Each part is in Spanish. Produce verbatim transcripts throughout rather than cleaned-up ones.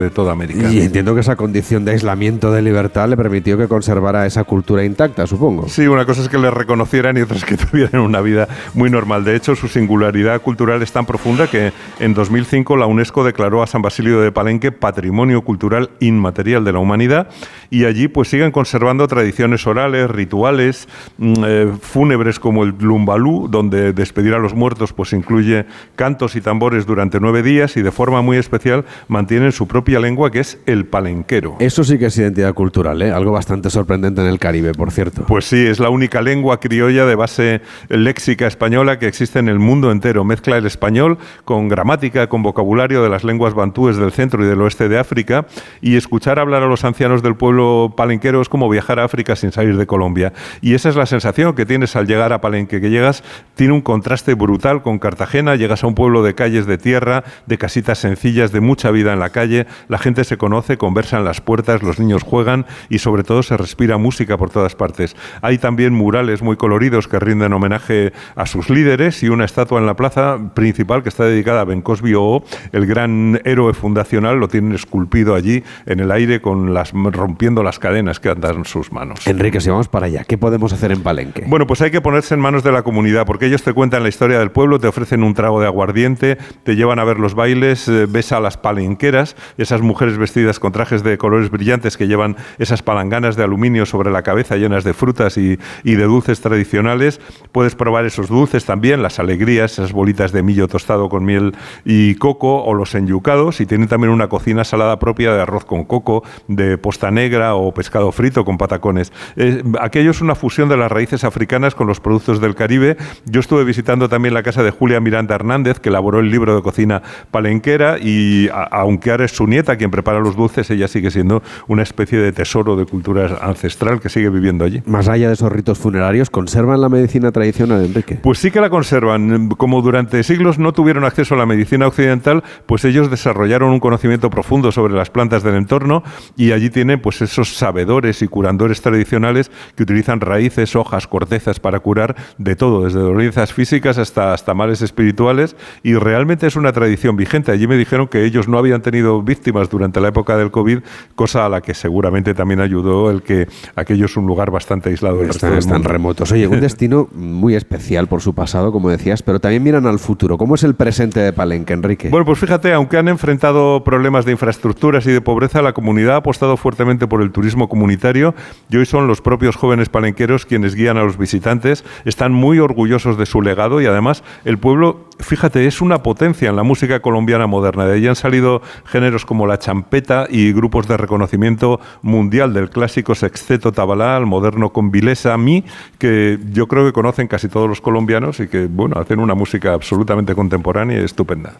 de toda América. Y entiendo que esa condición de aislamiento de libertad le permitió que conservara esa cultura intacta, supongo. Sí, una cosa es que le reconocieran y otra es que tuvieran una vida muy normal. De hecho, su singularidad cultural es tan profunda que en dos mil cinco la UNESCO declaró a San Basilio de Palenque Patrimonio Cultural Inmaterial de la Humanidad, y allí pues siguen conservando tradiciones orales, rituales, eh, fúnebres como el lumbalú, donde despedir a los muertos pues incluye cantos y tambores durante nueve días, y de forma muy especial mantienen su propia lengua, que es el palenquero. Eso sí que es identidad cultural, ¿eh? Algo bastante sorprendente en el Caribe, por cierto. Pues sí, es la única lengua criolla de base léxica española que existe en el mundo entero. Mezcla el español con gramática, con vocabulario de las lenguas bantúes del centro y del oeste de África, y escuchar hablar a los ancianos del pueblo palenquero es como viajar a África sin salir de Colombia. Y esa es la sensación que tienes al llegar a Palenque, que llegas, tiene un contraste brutal con Cartagena, llegas a un pueblo de calles de tierra, de casitas sencillas, de mucha vida en la calle, la gente se conoce, conversa en las puertas, los niños juegan y sobre todo se respira música por todas partes. Hay también murales muy coloridos que rinden homenaje a sus líderes y una estatua en la plaza principal que está dedicada a Ben Cosby O, el gran héroe fundacional, lo tienen esculpido allí en el aire con las rompiendo las cadenas que andan en sus manos. Enrique, si vamos para allá, ¿qué podemos hacer en Palenque? Bueno, pues hay que ponerse en manos de la comunidad, porque ellos te cuentan la historia del pueblo, te ofrecen un trago de aguardiente, te llevan a ver los bailes, eh, ves a las palenqueras, esas mujeres vestidas con trajes de colores brillantes que llevan esas palanganas de aluminio sobre la cabeza llenas de frutas y, y de dulces tradicionales. Puedes probar esos dulces también, las alegrías, esas bolitas de millo tostado con miel y coco, o los enyucados, y tienen también una cocina salada propia de arroz con coco, de posta negra o pescado frito con patacones. Eh, aquello es una fusión de las raíces africanas con los productos del Caribe. Yo estuve visitando también la casa de Julia Miranda Hernández, que elaboró el libro de cocina palenquera, y a, aunque ahora es su nieta quien prepara los dulces, ella sigue siendo una especie de tesoro de cultura ancestral que sigue viviendo allí. Más allá de esos ritos funerarios, ¿conservan la medicina tradicional, Enrique? Pues sí que la conservan. Como durante siglos no tuvieron acceso a la medicina occidental, pues ellos desarrollaron un conocimiento profundo sobre las plantas del entorno, y allí tienen pues esos sabedores y curandores tradicionales que utilizan raíces, hojas, cortezas para curar de todo, desde dolencias físicas hasta, hasta males espirituales, y realmente es una tradición vigente. Allí me dijeron que ellos no habían tenido víctimas durante la época del COVID, cosa a la que seguramente también ayudó el que aquello es un lugar bastante aislado del resto del mundo. Están remotos. Oye, un destino muy especial por su pasado, como decías, pero también miran al futuro. ¿Cómo es el presente de Palenque, Enrique? Bueno, pues fíjate, aunque han enfrentado problemas de infraestructuras y de pobreza, la comunidad ha apostado fuertemente por el turismo comunitario, y hoy son los propios jóvenes palenqueros quienes guían a los visitantes. Están muy orgullosos de su legado, y además el pueblo, fíjate, es una potencia en la música colombiana moderna. De ahí han salido géneros como la champeta y grupos de reconocimiento mundial, del clásico sexteto tabalá al moderno convilesa mi, que yo creo que conocen casi todos los colombianos y que, bueno, hacen una música absolutamente contemporánea y estupenda.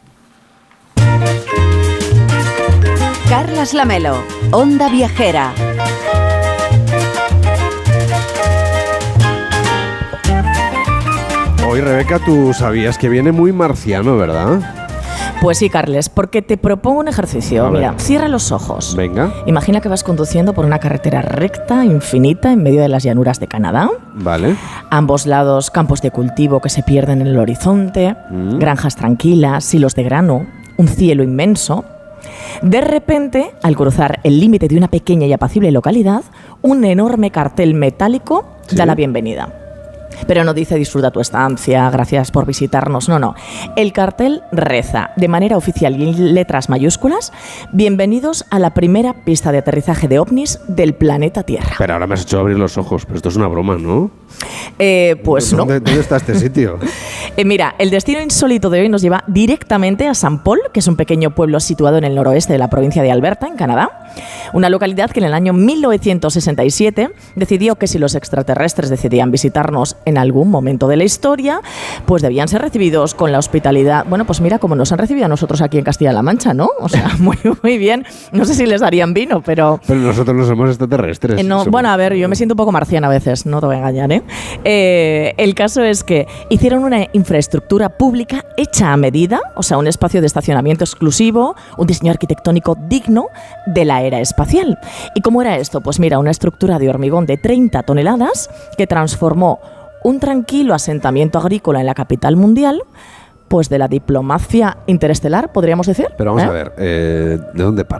Carlas Lamelo, Onda Viajera. Hoy, Rebeca, tú sabías que viene muy marciano, ¿verdad? Pues sí, Carles, porque te propongo un ejercicio. Mira, cierra los ojos. Venga. Imagina que vas conduciendo por una carretera recta, infinita, en medio de las llanuras de Canadá. Vale. A ambos lados, campos de cultivo que se pierden en el horizonte, mm. granjas tranquilas, silos de grano, un cielo inmenso. De repente, al cruzar el límite de una pequeña y apacible localidad, un enorme cartel metálico ¿Sí? da la bienvenida. Pero no dice disfruta tu estancia, gracias por visitarnos, no, no. El cartel reza de manera oficial y en letras mayúsculas: bienvenidos a la primera pista de aterrizaje de ovnis del planeta Tierra. Pero ahora me has hecho abrir los ojos, pero esto es una broma, ¿no? Eh, pues ¿Dónde, no. ¿Dónde está este sitio? eh, mira, el destino insólito de hoy nos lleva directamente a Saint Paul, que es un pequeño pueblo situado en el noroeste de la provincia de Alberta, en Canadá. Una localidad que en el año mil novecientos sesenta y siete decidió que si los extraterrestres decidían visitarnos en algún momento de la historia, pues debían ser recibidos con la hospitalidad. Bueno, pues mira cómo nos han recibido a nosotros aquí en Castilla-La Mancha, ¿no? O sea, muy, muy bien. No sé si les darían vino, pero... Pero nosotros no somos extraterrestres. Eh, no, somos... Bueno, a ver, yo me siento un poco marciana a veces, no te voy a engañar, ¿eh? eh el caso es que hicieron una infraestructura pública hecha a medida, o sea, un espacio de estacionamiento exclusivo, un diseño arquitectónico digno de la era espacial. ¿Y cómo era esto? Pues mira, una estructura de hormigón de treinta toneladas que transformó un tranquilo asentamiento agrícola en la capital mundial Pues de la diplomacia interestelar, podríamos decir. Pero vamos ¿eh? a ver, eh, ¿de dónde